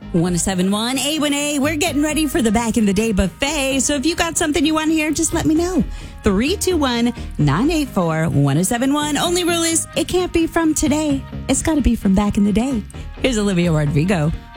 1071 A1A. We're getting ready for the Back in the Day buffet. So if you got something you want to hear, just let me know. 321-984-1071. Only rule is it can't be from today. It's got to be from back in the day. Here's Olivia Rodrigo.